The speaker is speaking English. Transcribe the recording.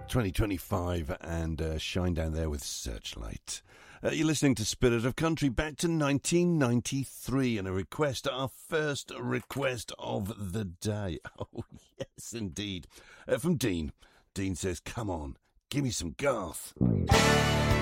2025 and Shine Down There with Searchlight. You're listening to Spirit of Country back to 1993 and a request, our first request of the day. Oh, yes, indeed. From Dean. Dean says, come on, give me some Garth.